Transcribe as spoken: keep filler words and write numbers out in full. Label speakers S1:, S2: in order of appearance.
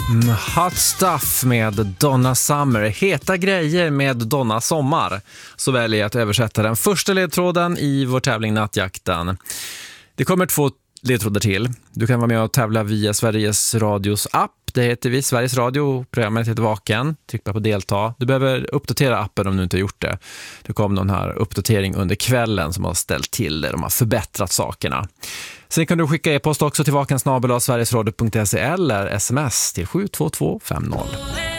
S1: Hot Stuff med Donna Summer. Heta grejer med Donna Sommar. Så väljer jag att översätta den första ledtråden i vår tävling Nattjakten. Det kommer två ledtrådar till. Du kan vara med och tävla via Sveriges Radios app. Det heter vi, Sveriges Radio. Programmet heter Vaken. Tryck på delta. Du behöver uppdatera appen om du inte har gjort det. Det kom någon här uppdatering under kvällen som har ställt till det. De har förbättrat sakerna. Sen kan du skicka e-post också till vakensnabel-a sverigesradio punkt se eller sms till sju två två fem noll.